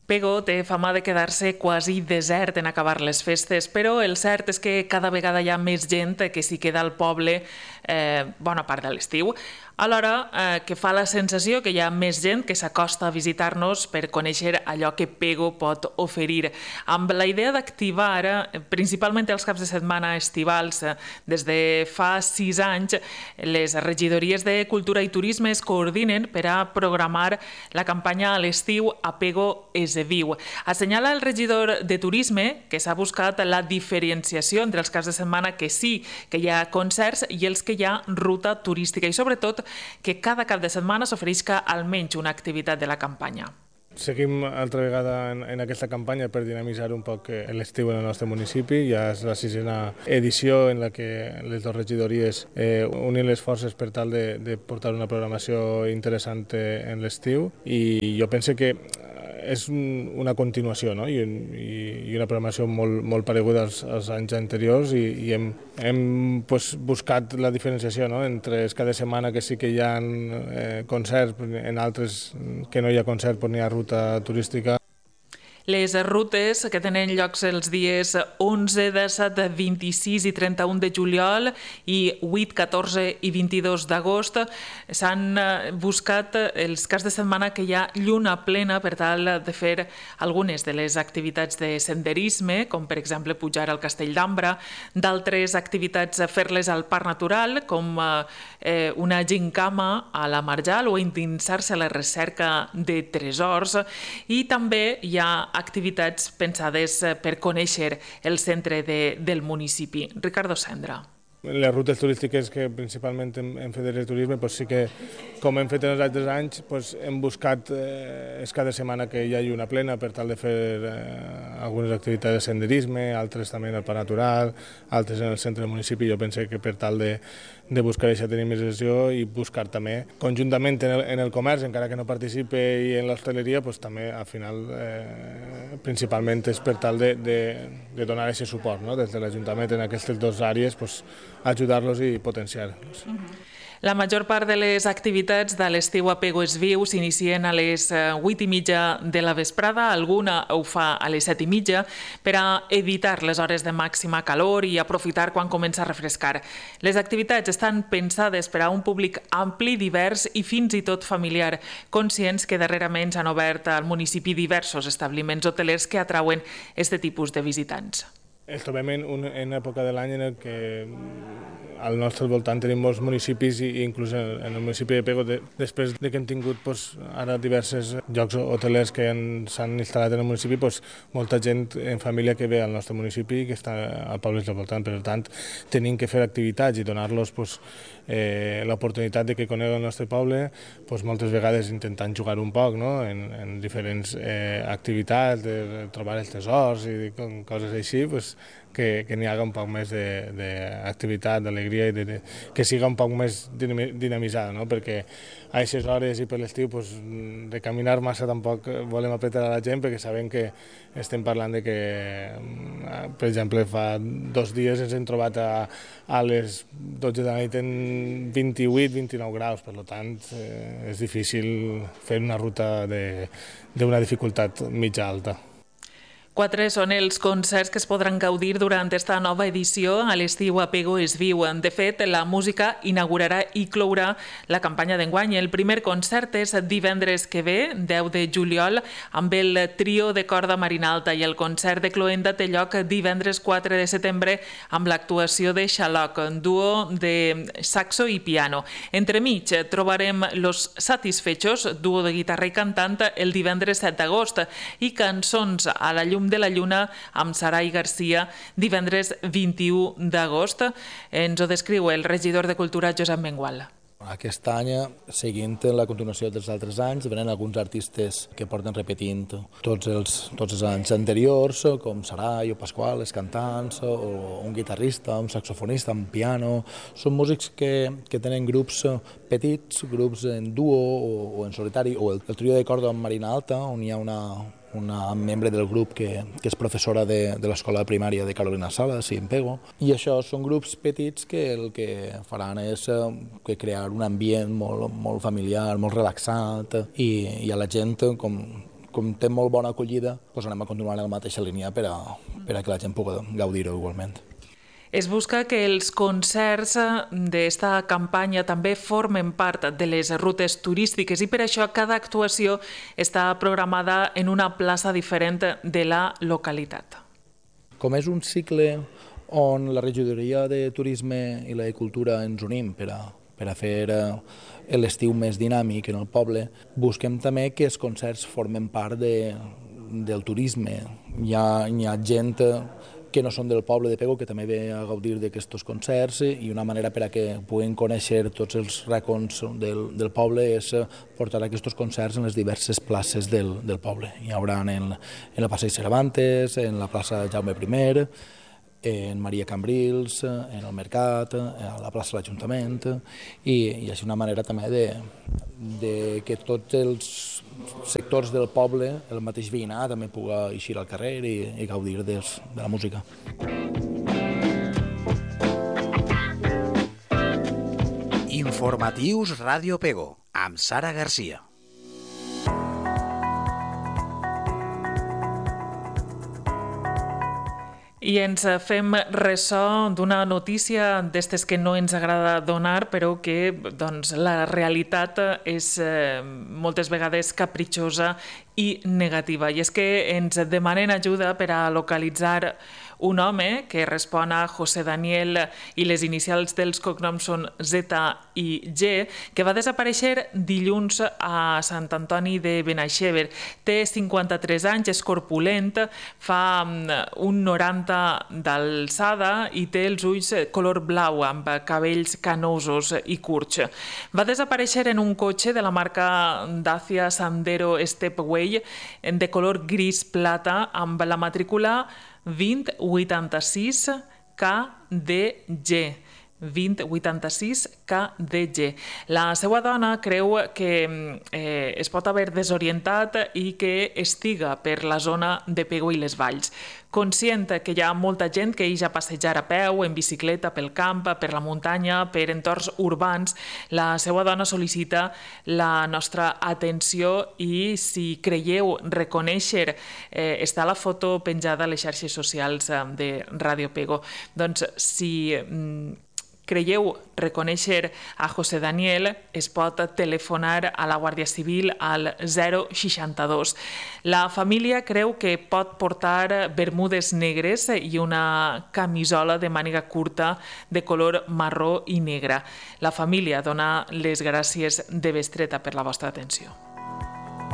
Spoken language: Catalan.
Pego té fama de quedar-se quasi desert en acabar les festes, però el cert és que cada vegada hi ha més gent que s'hi queda al poble bona part de l'estiu. Alhora que fa la sensació que hi ha més gent que s'acosta a visitar-nos per conèixer allò que Pego pot oferir. Amb la idea d'activar, principalment els caps de setmana estivals, des de fa 6 anys, les regidories de Cultura i Turisme es coordinen per a programar la campanya a l'estiu A Pego és viu. Assenyala el regidor de Turisme que s'ha buscat la diferenciació entre els caps de setmana que sí que hi ha concerts i els que hi ha ruta turística i sobretot que cada cap de setmana s'oferisca almenys una activitat de la campanya. Seguim altra vegada en aquesta campanya per dinamitzar un poc l'estiu en el nostre municipi. Ja és la 6a edició en la que les dues regidories unen les forces per tal de portar una programació interessant en l'estiu i jo penso que és una continuació, no? I una programació molt pareguda als anys anteriors i hem buscat la diferenciació, no? Entre cada setmana que sí que hi ha concerts, en altres que no hi ha concert però n'hi ha ruta turística. Les rutes que tenen llocs els dies 11, 17, 26 i 31 de juliol i 8, 14 i 22 d'agost s'han buscat els caps de setmana que hi ha lluna plena per tal de fer algunes de les activitats de senderisme, com per exemple pujar al Castell d'Ambra, d'altres activitats fer-les al Parc Natural, com una gincama a la Marjal o endinsar-se a la recerca de tresors, i també hi ha activitats pensades per conèixer el centre del municipi. Ricardo Sendra. Les rutes turístiques que principalment hem fet de turisme, sí que, com hem fet en els altres anys, hem buscat cada setmana que hi hagi una plena per tal de fer algunes activitats de senderisme, altres també en el Parc Natural, altres en el centre del municipi. Jo penso que per tal de buscar aquesta dinamització i buscar també conjuntament en el comerç, encara que no participe, i en l'hostaleria, també al final principalment és per tal de donar aquest suport, no? Des de l'Ajuntament en aquestes dues àrees, ajudar-los i potenciar-los. La major part de les activitats de l'estiu A Pego és viu s'inicien a les 8:30 de la vesprada, alguna ho fa a les 7:30, per a evitar les hores de màxima calor i aprofitar quan comença a refrescar. Les activitats estan pensades per a un públic ampli, divers i fins i tot familiar, conscients que darrerament s'han obert al municipi diversos establiments hotelers que atrauen aquest tipus de visitants. Ens trobem en una època de l'any en què al nostre voltant tenim molts municipis i inclús en el municipi de Pego, després que hem tingut ara diversos llocs hotelers que s'han instal·lat en el municipi, molta gent en família que ve al nostre municipi i que està al poble del voltant. Per tant, tenim que fer activitats i donar-los l'oportunitat de que coneguen el nostre poble, moltes vegades intentant jugar un poc, no? En diferents activitats, de trobar els tesors i coses així, que n'hi haga un poc més d'activitat, d'alegria i que siga un poc més dinamitzada, no? Perquè a aquestes hores i per l'estiu de caminar massa tampoc volem apretar a la gent, perquè sabem que estem parlant de que, per exemple, fa 2 dies ens hem trobat a les 12 de la nit en 28-29 graus, per tant és difícil fer una ruta d'una dificultat mitja alta. 4 són els concerts que es podran gaudir durant aquesta nova edició a l'estiu A Pego és viu. De fet, la música inaugurarà i clourà la campanya d'enguany. El primer concert és divendres que ve, 10 de juliol, amb el trio de corda Marina Alta, i el concert de cloenda té lloc divendres 4 de setembre amb l'actuació de Xaloc, duo de saxo i piano. Entremig trobarem Los Satisfechos, duo de guitarra i cantant, el divendres 7 d'agost, i Cançons a la llum de la lluna amb Sarai Garcia divendres 21 d'agost. Ens ho descriu el regidor de Cultura, Josep Mengual. Aquest any, seguint la continuació dels altres anys, venen alguns artistes que porten repetint tots els anys anteriors, com Sarai o Pasqual, els cantants, o un guitarrista, un saxofonista, un piano. Són músics que tenen grups petits, grups en duo o en solitari, o el trio de corda amb Marina Alta, on hi ha una membre del grup que és professora de l'escola primària de Carolina Salas i en Pego. I això són grups petits que el que faran és crear un ambient molt familiar, molt relaxat, i a la gent, com com té molt bona acollida, doncs anem a continuar en la mateixa línia per a que la gent pugui gaudir-ho igualment. Es busca que els concerts d'esta campanya també formen part de les rutes turístiques i per això cada actuació està programada en una plaça diferent de la localitat. Com és un cicle on la regidoria de Turisme i la de Cultura ens unim per a fer l'estiu més dinàmic en el poble, busquem també que els concerts formen part del turisme. Hi ha gent que no són del poble de Pego, que també ve a gaudir d'aquests concerts, i una manera per a que puguin conèixer tots els racons del poble és portar aquests concerts en les diverses places del poble. Hi haurà en el Passeig Cervantes, en la plaça Jaume I, en Maria Cambrils, en el Mercat, a la plaça de l'Ajuntament, i és una manera també de que tots els sectors del poble, el mateix veïnat, també pugui eixir al carrer i gaudir de la música. Informatius Ràdio Pego, amb Sara Garcia. I ens fem ressò d'una notícia d'estes que no ens agrada donar, però que la realitat és moltes vegades capritxosa i negativa. I és que ens demanen ajuda per a localitzar un home que respon a José Daniel i les inicials dels cognoms són Z i G, que va desaparèixer dilluns a Sant Antoni de Benaixeve. Té 53 anys, és corpulent, fa un 90 d'alçada i té els ulls color blau amb cabells canosos i curts. Va desaparèixer en un cotxe de la marca Dacia Sandero Stepway de color gris plata amb la matrícula 2086 KDG. 2086 KDG. La seva dona creu que es pot haver desorientat i que estiga per la zona de Pego i les Valls. Conscient que hi ha molta gent que ix a passejar a peu, en bicicleta, pel camp, per la muntanya, per entorns urbans, la seva dona sol·licita la nostra atenció i si creieu reconèixer, està la foto penjada a les xarxes socials de Ràdio Pego. Doncs si creieu reconèixer a José Daniel, es pot telefonar a la Guàrdia Civil al 062. La família creu que pot portar bermudes negres i una camisola de màniga curta de color marró i negre. La família dona les gràcies de bestreta per la vostra atenció.